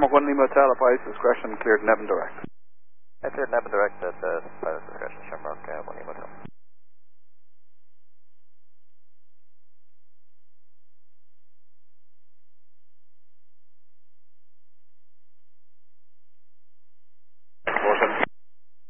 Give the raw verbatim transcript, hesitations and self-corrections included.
Brahma one Lima Hotel, advise discretion, cleared Nevin direct. I cleared Nevin direct at uh, pilot.